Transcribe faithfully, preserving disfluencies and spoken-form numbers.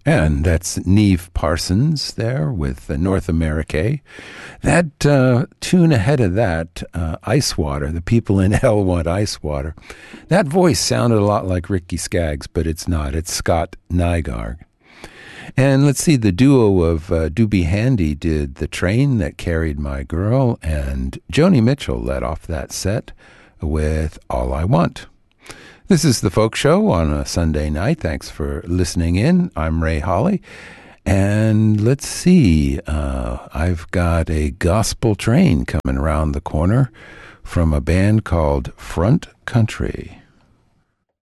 And that's Neve Parsons there with uh, North America. That uh, tune ahead of that, uh, Ice Water, The People in Hell Want Ice Water. That voice sounded a lot like Ricky Skaggs, but it's not. It's Scott Nygaard. And let's see, the duo of uh, Doobie Handy did The Train That Carried My Girl, and Joni Mitchell led off that set with All I Want. This is the Folk Show on a Sunday night. Thanks for listening in. I'm Ray Holly. And let's see, uh, I've got a gospel train coming around the corner from a band called Front Country.